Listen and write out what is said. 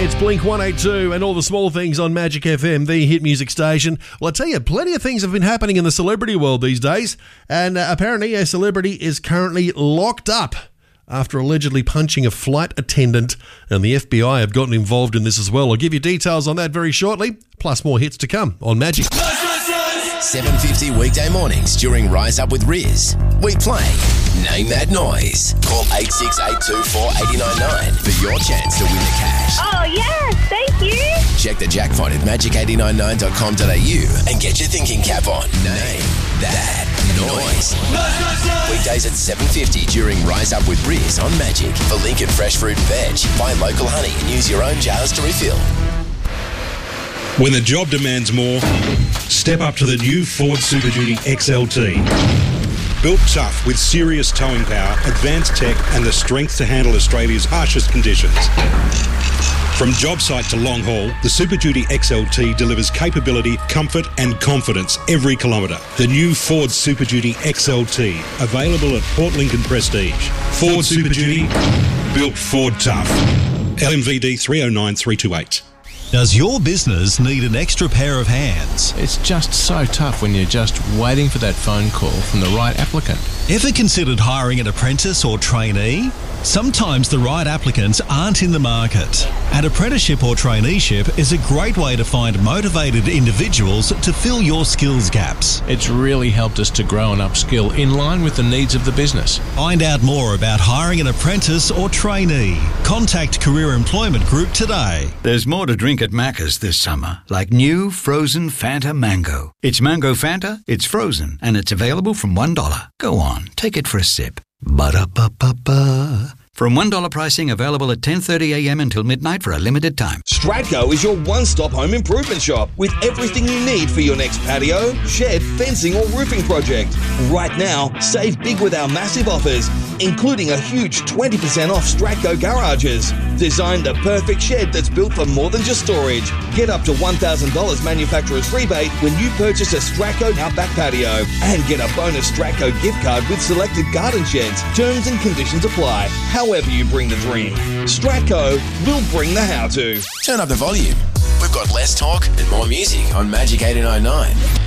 It's Blink 182 and all the small things on Magic FM, the hit music station. Well, I tell you, plenty of things have been happening in the celebrity world these days, and apparently a celebrity is currently locked up after allegedly punching a flight attendant, and the FBI have gotten involved in this as well. I'll give you details on that very shortly, plus more hits to come on Magic. 7:50 weekday mornings during Rise Up with Riz. We play Name That Noise. Call 86824899 for your chance to win the cash. Oh, yes, thank you. Check the jackpot at magic899.com.au and get your thinking cap on. Name That Noise. Weekdays at 7:50 during Rise Up with Riz on Magic. For Lincoln Fresh Fruit and Veg, buy local honey and use your own jars to refill. When the job demands more, step up to the new Ford Super Duty XLT. Built tough with serious towing power, advanced tech and the strength to handle Australia's harshest conditions. From job site to long haul, the Super Duty XLT delivers capability, comfort and confidence every kilometre. The new Ford Super Duty XLT, available at Port Lincoln Prestige. Ford Super Duty, built Ford tough. LMVD 309328. Does your business need an extra pair of hands? It's just so tough when you're just waiting for that phone call from the right applicant. Ever considered hiring an apprentice or trainee? Sometimes the right applicants aren't in the market. An apprenticeship or traineeship is a great way to find motivated individuals to fill your skills gaps. It's really helped us to grow and upskill in line with the needs of the business. Find out more about hiring an apprentice or trainee. Contact Career Employment Group today. There's more to drink at Macca's this summer, like new frozen Fanta Mango. It's Mango Fanta, it's frozen, and it's available from $1. Go on, take it for a sip. Ba-da-ba-ba-ba. From $1 pricing, available at 10:30 a.m. until midnight for a limited time. Stratco is your one-stop home improvement shop with everything you need for your next patio, shed, fencing or roofing project. Right now, save big with our massive offers, including a huge 20% off Stratco garages. Designed the perfect shed that's built for more than just storage. Get up to $1,000 manufacturer's rebate when you purchase a Stratco Outback patio. And get a bonus Stratco gift card with selected garden sheds. Terms and conditions apply. However you bring the dream, Stratco will bring the how-to. Turn up the volume. We've got less talk and more music on Magic 899.